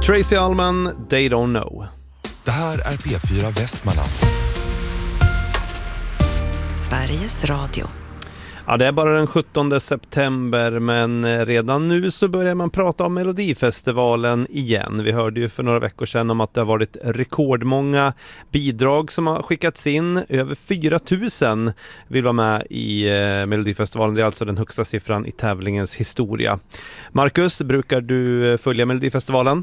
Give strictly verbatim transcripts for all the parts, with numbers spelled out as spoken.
Tracy Ullman, They Don't Know. Det här är P fyra Västmanland. Sveriges Radio. Ja, det är bara den sjuttonde september, men redan nu så börjar man prata om Melodifestivalen igen. Vi hörde ju för några veckor sedan om att det har varit rekordmånga bidrag som har skickats in. Över fyra tusen vill vara med i eh, Melodifestivalen. Det är alltså den högsta siffran i tävlingens historia. Marcus, brukar du följa Melodifestivalen?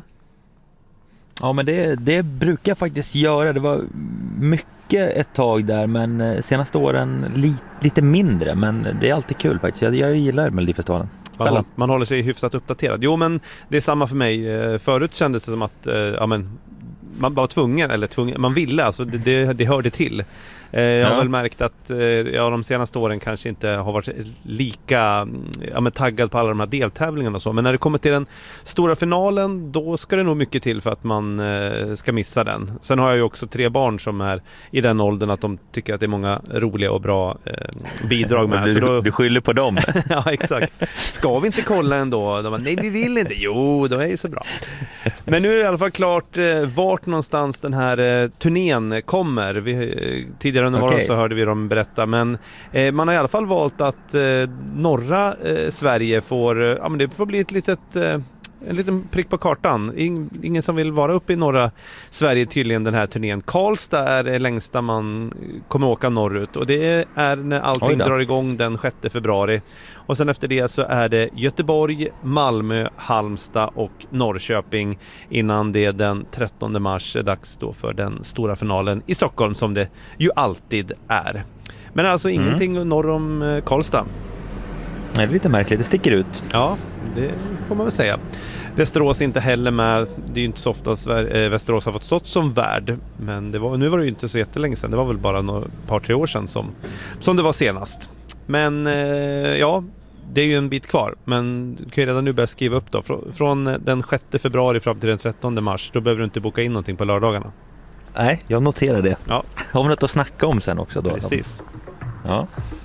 Ja, men det, det brukar jag faktiskt göra. Det var mycket ett tag där, men senaste åren li, lite mindre. Men det är alltid kul faktiskt. Jag, jag gillar Melodifestivalen. Man, man håller sig hyfsat uppdaterad. Jo, men det är samma för mig. Förut kändes det som att ja, men, man var tvungen, eller tvungen, man ville, alltså det, det, det hörde till. Jag har ja. väl märkt att ja, de senaste åren kanske inte har varit lika ja, men taggad på alla de här deltävlingarna och så. Men när det kommer till den stora finalen, då ska det nog mycket till för att man eh, ska missa den. Sen har jag ju också tre barn som är i den åldern att de tycker att det är många roliga och bra eh, bidrag med. Du, så då... du skyller på dem. Ja, exakt. Ska vi inte kolla ändå? De bara, nej, vi vill inte. Jo, de är ju så bra. Men nu är det i alla fall klart eh, vart någonstans den här eh, turnén kommer. Vi, eh, tidigare under morgon okay. så hörde vi dem berätta, men eh, man har i alla fall valt att eh, norra eh, Sverige får, eh, ja men det får bli ett litet eh, en liten prick på kartan. In, ingen som vill vara uppe i norra Sverige tydligen den här turnén. Karlstad är det längsta man kommer åka norrut, och det är när allting drar igång den sjätte februari. Och sen efter det så är det Göteborg, Malmö, Halmstad och Norrköping innan det den trettonde mars är dags då för den stora finalen i Stockholm, som det ju alltid är. Men alltså mm. ingenting norr om Karlstad. Det är lite märkligt, det sticker ut. Ja, det får man väl säga. Västerås är inte heller med. Det är ju inte så ofta Sver- äh, Västerås har fått stått som värd. Men det var, nu var det ju inte så jättelänge sedan. Det var väl bara några par, tre år sedan som, som det var senast. Men eh, ja, det är ju en bit kvar. Men du kan ju redan nu börja skriva upp då. Frå- från den sjätte februari fram till den trettonde mars. Då behöver du inte boka in någonting på lördagarna. Nej, jag noterar det. Ja. Har vi något att snacka om sen också då? Precis. Ja.